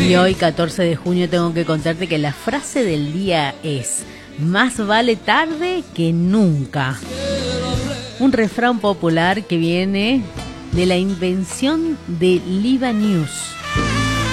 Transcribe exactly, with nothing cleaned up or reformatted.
Y hoy, catorce de junio, tengo que contarte que la frase del día es: más vale tarde que nunca. Un refrán popular que viene de la invención de Liva News.